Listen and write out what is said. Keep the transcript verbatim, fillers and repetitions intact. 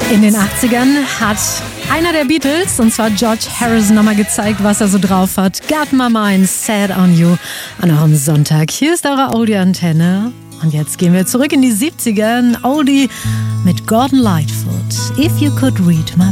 In den achtzigern hat einer der Beatles, und zwar George Harrison, nochmal gezeigt, was er so drauf hat. Got my mind set on you an eurem Sonntag. Hier ist eure Audi-Antenne. Und jetzt gehen wir zurück in die siebziger. Ein Oldie mit Gordon Lightfoot. If you could read my